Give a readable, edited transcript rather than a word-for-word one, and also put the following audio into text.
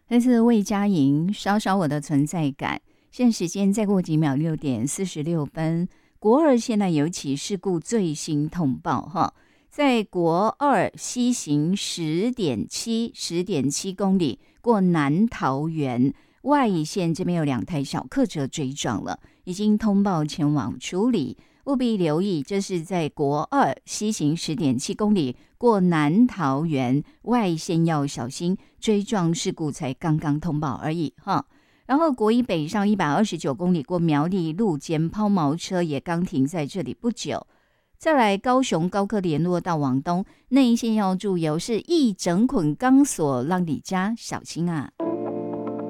来自魏佳莹，少少我的存在感。现在时间再过几秒6:46，国二现在有起事故最新通报哈，在国二西行10.7公里过南桃园外线这边有2台小客车追撞了，已经通报前往处理，务必留意，这是在国二西行10.7公里过南桃园外线要小心，追撞事故才刚刚通报而已哈。然后国一北上129公里过苗栗路肩抛锚车也刚停在这里不久。再来高雄高科联络到往东内线要注意，是一整捆钢索让你家小心啊。